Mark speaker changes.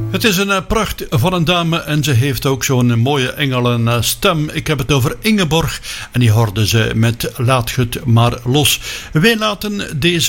Speaker 1: Het is een pracht van een dame en ze heeft ook zo'n mooie engelenstem. Ik heb het over Ingeborg en die hoorde ze met Laat het maar los. Wij laten deze